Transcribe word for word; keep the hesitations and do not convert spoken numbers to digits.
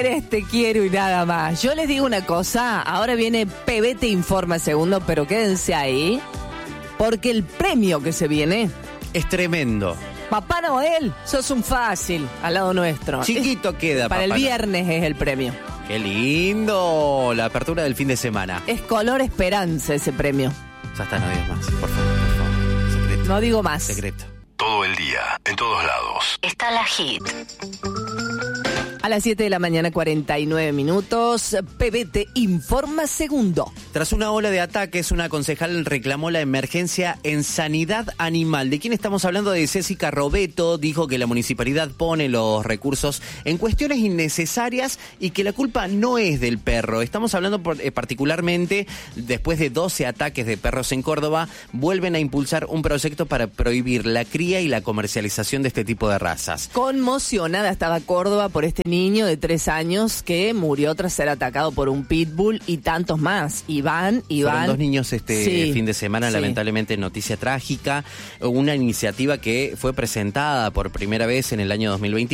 querés, te quiero y nada más. Yo les digo una cosa, ahora viene P B Te Informa Segundo, pero quédense ahí, porque el premio que se viene es tremendo. Papá Noel, sos un fácil al lado nuestro. Chiquito es, queda, Para Papá el viernes Noel. Es el premio. ¡Qué lindo! La apertura del fin de semana. Es color esperanza ese premio. Ya está, no digas más, por favor, por favor. Secreto. No digo más. Secreto. Todo el día, en todos lados. Está la hit. A las siete de la mañana, cuarenta y nueve minutos, P B Te Informa Segundo. Tras una ola de ataques, una concejal reclamó la emergencia en sanidad animal. ¿De quién estamos hablando? De Césica Robeto. Dijo que la municipalidad pone los recursos en cuestiones innecesarias y que la culpa no es del perro. Estamos hablando por, eh, particularmente, después de doce ataques de perros en Córdoba, vuelven a impulsar un proyecto para prohibir la cría y la comercialización de este tipo de razas. Conmocionada estaba Córdoba por este niño de tres años que murió tras ser atacado por un pitbull y tantos más. Iván, Iván. Fueron dos niños este sí, fin de semana, sí. Lamentablemente noticia trágica. Una iniciativa que fue presentada por primera vez en el año dos mil veinte.